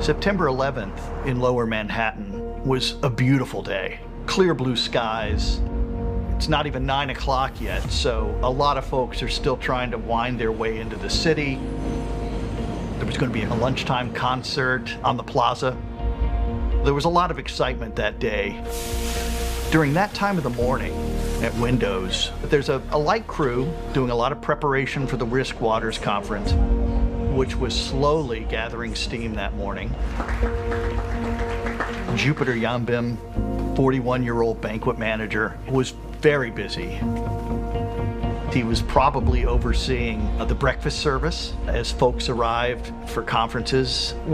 September 11th in Lower Manhattan was a beautiful day. Clear blue skies. It's not even 9 o'clock yet, so a lot of folks are still trying to wind their way into the city. There was going to be a lunchtime concert on the plaza. There was a lot of excitement that day. During that time of the morning at Windows, there's a light crew doing a lot of preparation for the Risk Waters Conference, which was slowly gathering steam that morning. Jupiter Yambim, 41-year-old banquet manager, was very busy. He was probably overseeing the breakfast service as folks arrived for conferences.